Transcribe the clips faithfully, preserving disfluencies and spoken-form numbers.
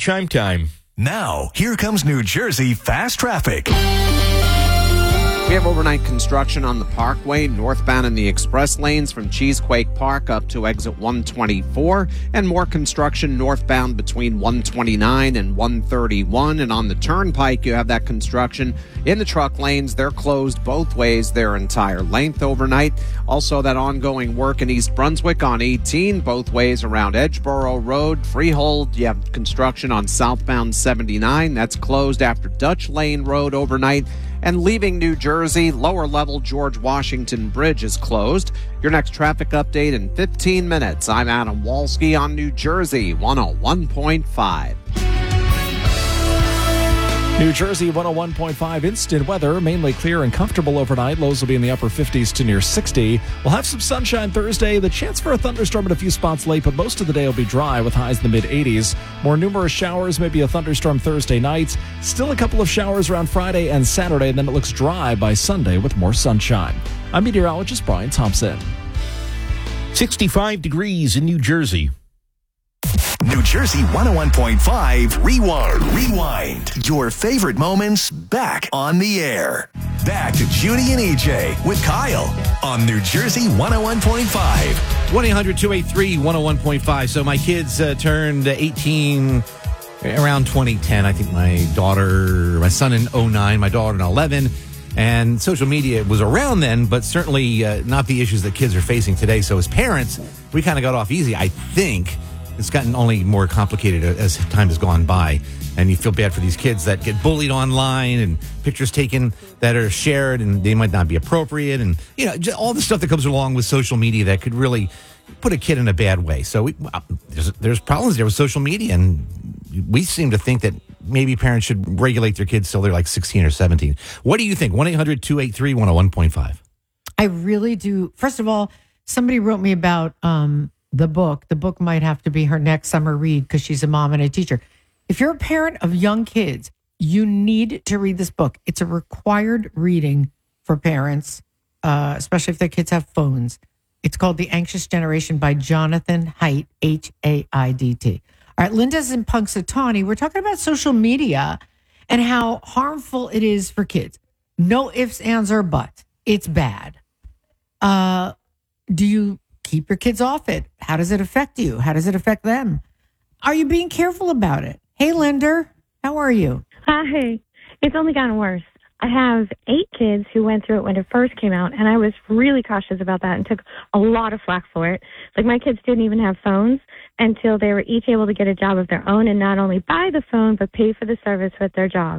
chime time. Now, here comes New Jersey Fast Traffic. We have overnight construction on the Parkway, northbound in the express lanes from Cheesequake Park up to exit one twenty-four, and more construction northbound between one twenty-nine and one thirty-one. And on the Turnpike, you have that construction in the truck lanes. They're closed both ways their entire length overnight. Also, that ongoing work in East Brunswick on eighteen, both ways around Edgeboro Road. Freehold, you have construction on southbound seventy-nine. That's closed after Dutch Lane Road overnight. And leaving New Jersey, lower level George Washington Bridge is closed. Your next traffic update in fifteen minutes. I'm Adam Walski on New Jersey one oh one point five. New Jersey one oh one point five instant weather, mainly clear and comfortable overnight. Lows will be in the upper fifties to near sixty. We'll have some sunshine Thursday, the chance for a thunderstorm in a few spots late, but most of the day will be dry with highs in the mid eighties. More numerous showers, maybe a thunderstorm Thursday night. Still a couple of showers around Friday and Saturday, and then it looks dry by Sunday with more sunshine. I'm meteorologist Brian Thompson. sixty-five degrees in New Jersey. New Jersey one oh one point five Rewind. Rewind. Your favorite moments back on the air. Back to Judy and E J with Kyle on New Jersey one oh one point five. one eight hundred two eight three one oh one point five. So my kids uh, turned eighteen around twenty ten. I think my daughter, my son in oh nine, my daughter in eleven. And social media was around then, but certainly uh, not the issues that kids are facing today. So as parents, we kind of got off easy, I think. It's gotten only more complicated as time has gone by. And you feel bad for these kids that get bullied online and pictures taken that are shared and they might not be appropriate. And, you know, all the stuff that comes along with social media that could really put a kid in a bad way. So we, there's, there's problems there with social media. And we seem to think that maybe parents should regulate their kids till they're like sixteen or seventeen. What do you think? one eight hundred two eight three one oh one point five. I really do. First of all, somebody wrote me about um, the book. The book might have to be her next summer read because she's a mom and a teacher. If you're a parent of young kids, you need to read this book. It's a required reading for parents, uh, especially if their kids have phones. It's called The Anxious Generation by Jonathan Haidt, H A I D T. All right, Linda's in Punxsutawney. We're talking about social media and how harmful it is for kids. No ifs, ands, or buts. It's bad. Uh, do you keep your kids off it? How does it affect you? How does it affect them? Are you being careful about it? Hey, Linda, how are you? Hi. It's only gotten worse. I have eight kids who went through it when it first came out, and I was really cautious about that and took a lot of flack for it. Like, my kids didn't even have phones until they were each able to get a job of their own and not only buy the phone, but pay for the service with their jobs.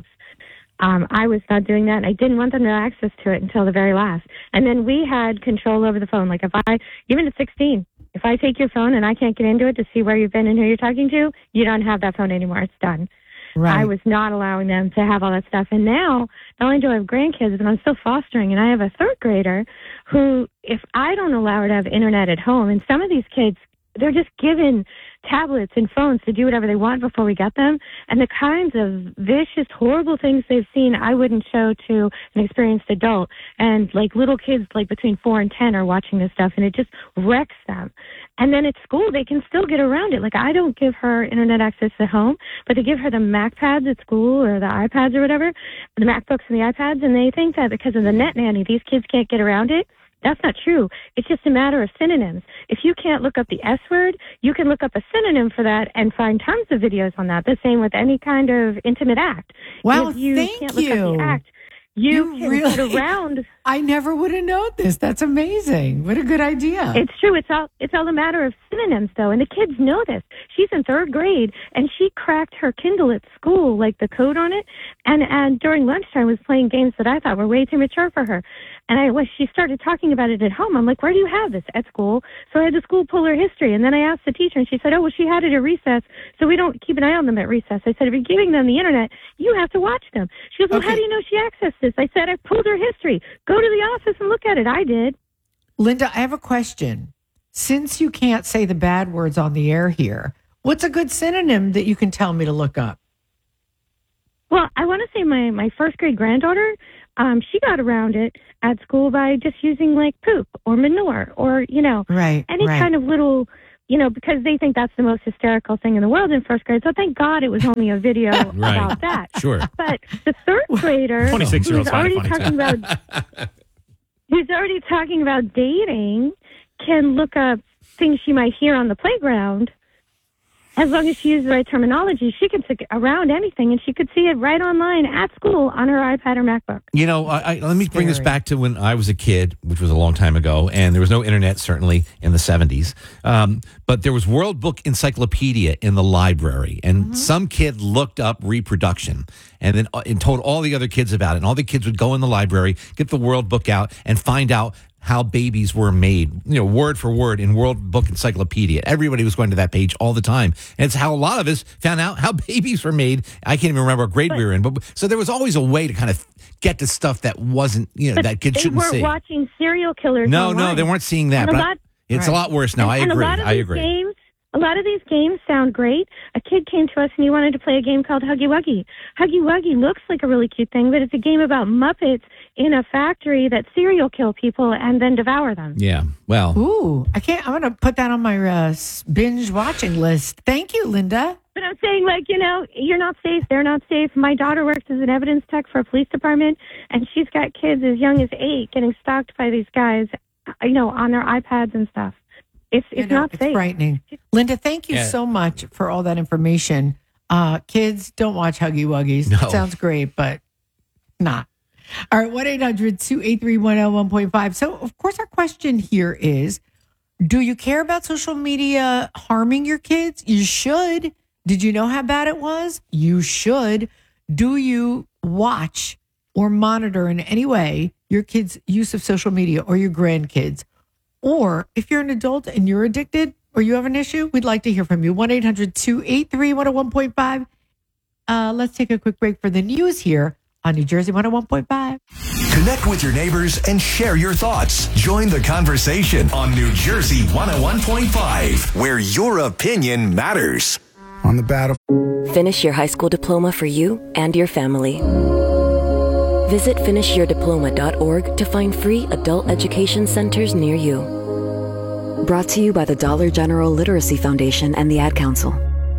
Um, I was not doing that, and I didn't want them to have access to it until the very last. And then we had control over the phone. Like, if I, even at sixteen, if I take your phone and I can't get into it to see where you've been and who you're talking to, you don't have that phone anymore. It's done. Right. I was not allowing them to have all that stuff. And now, not only do I have grandkids, but I'm still fostering, and I have a third grader who, if I don't allow her to have internet at home, and some of these kids, they're just given tablets and phones to do whatever they want before we get them. And the kinds of vicious, horrible things they've seen, I wouldn't show to an experienced adult. And like little kids, like between four and ten, are watching this stuff, and it just wrecks them. And then at school, they can still get around it. Like, I don't give her internet access at home, but they give her the MacPads at school or the iPads or whatever, the MacBooks and the iPads, and they think that because of the net nanny, these kids can't get around it. That's not true. It's just a matter of synonyms. If you can't look up the S word, you can look up a synonym for that and find tons of videos on that. The same with any kind of intimate act. Wow, if you thank can't look you. up the act, you, You can really- get around. I never would have known this. That's amazing. What a good idea. It's true. It's all it's all a matter of synonyms, though, and the kids know this. She's in third grade, and she cracked her Kindle at school, like the code on it, and and during lunchtime was playing games that I thought were way too mature for her. And I when she started talking about it at home, I'm like, where do you have this? At school. So I had the school pull her history, and then I asked the teacher, and she said, oh, well, she had it at recess, so we don't keep an eye on them at recess. I said, if you're giving them the internet, you have to watch them. She goes, well, Okay. how do you know she accessed this? I said, I pulled her history. Go to the office and look at it. I did. Linda, I have a question. Since you can't say the bad words on the air here, what's a good synonym that you can tell me to look up? Well, I want to say my, my first grade granddaughter, um, she got around it at school by just using like poop or manure or, you know, Right, any right. kind of little you know, because they think that's the most hysterical thing in the world in first grade. So thank God it was only a video Right. about that. Sure. But the third grader twenty-six-year-olds who's find it already funny, talking about who's already talking about dating can look up things she might hear on the playground. As long as she uses the right terminology, she can stick around anything, and she could see it right online at school on her iPad or MacBook. You know, I, I, let me bring this Scary. back to when I was a kid, which was a long time ago, and there was no internet, certainly, in the seventies. Um, but there was World Book Encyclopedia in the library, and Mm-hmm. some kid looked up reproduction and then uh, and told all the other kids about it. And all the kids would go in the library, get the World Book out, and find out how babies were made, you know, word for word in World Book Encyclopedia. Everybody was going to that page all the time. And it's how a lot of us found out how babies were made. I can't even remember what grade we were in. But so there was always a way to kind of get to stuff that wasn't, you know, But that kids they shouldn't weren't see. watching serial killers No, online. no, they weren't seeing that. And a But lot- it's a Right. lot worse now. I and agree. A lot of I these agree. Games, a lot of these games sound great. A kid came to us and he wanted to play a game called Huggy Wuggy. Huggy Wuggy looks like a really cute thing, but it's a game about Muppets in a factory that serial kill people and then devour them. Yeah. Well, Ooh, I can't. I'm going to put that on my uh, s- binge watching list. Thank you, Linda. But I'm saying, like, you know, you're not safe. They're not safe. My daughter works as an evidence tech for a police department, and she's got kids as young as eight getting stalked by these guys, you know, on their iPads and stuff. It's You it's know, not it's safe. frightening. Linda, thank you Yeah. so much for all that information. Uh, kids, don't watch Huggy Wuggies. No. It sounds great, but not. All right, one eight hundred two eight three one oh one point five. So, of course, our question here is, do you care about social media harming your kids? You should. Did you know how bad it was? You should. Do you watch or monitor in any way your kids' use of social media or your grandkids? Or if you're an adult and you're addicted or you have an issue, we'd like to hear from you. one eight hundred two eight three one oh one point five. Uh, let's take a quick break for the news here on New Jersey one oh one point five. Connect with your neighbors and share your thoughts. Join the conversation on New Jersey one oh one point five, where your opinion matters. On the battle. Finish your high school diploma for you and your family. Visit finish your diploma dot org to find free adult education centers near you. Brought to you by the Dollar General Literacy Foundation and the Ad Council.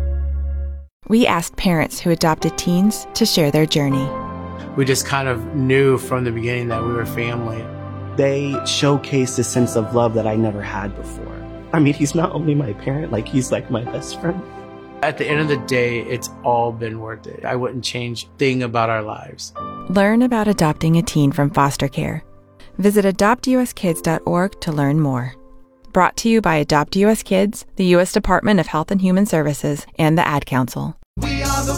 We asked parents who adopted teens to share their journey. We just kind of knew from the beginning that we were family. They showcased a sense of love that I never had before. I mean, he's not only my parent, like he's like my best friend. At the end of the day, it's all been worth it. I wouldn't change a thing about our lives. Learn about adopting a teen from foster care. Visit adopt u s kids dot org to learn more. Brought to you by Adopt U S Kids, the U S Department of Health and Human Services, and the Ad Council. We are the